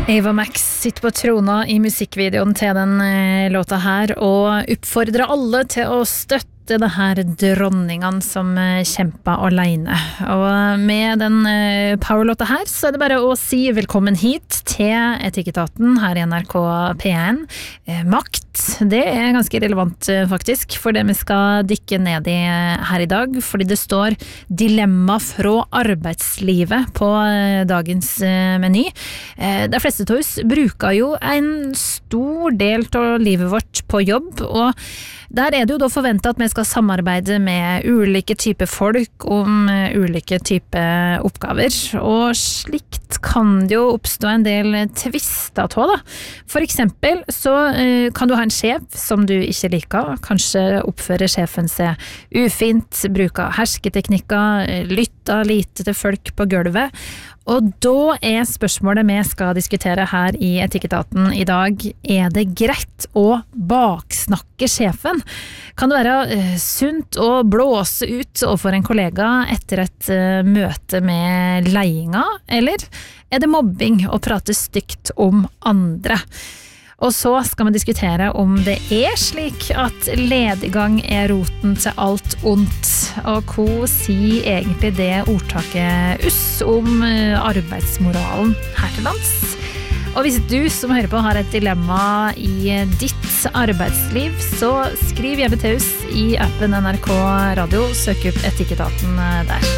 Ava Max sitter på trona I musikkvideoen til den låta her og oppfordrer alle til å støtte det her dronningene som kjemper alene. Og med den powerlåta her så det bare å si velkommen hit til Etikketaten her I NRK P1. Makt, det ganske relevant faktisk for det vi skal dykke ned I her I dag, fordi det står dilemma fra arbeidslivet på dagens meny. De fleste av oss bruker jo en stor del av livet vårt på jobb, og der det jo da forventet at vi skal samarbeide med ulike typer folk om ulike typer oppgaver, og slikt kan det jo oppstå en del tvister til da. For eksempel så kan du ha en sjef som du ikke liker, kanskje oppfører sjefen seg ufint, bruker hersketeknikker, lytter lite til folk på gulvet, og da spørsmålet vi skal diskutere her I Etikketaten I dag, det greit å baksnakke sjefen? Kan det være sunt å blåse ut overfor en kollega etter et møte med leiinga, eller det mobbing å prate stygt om andre? Og så skal vi diskutere om det slik at lediggang roten til alt ondt, og hva sier egentlig det ordtaket om arbeidsmoralen her til lands? Og hvis du som hører på har et dilemma I ditt arbeidsliv, så skriv hjemme til oss I appen NRK Radio, søk opp Etikketaten der.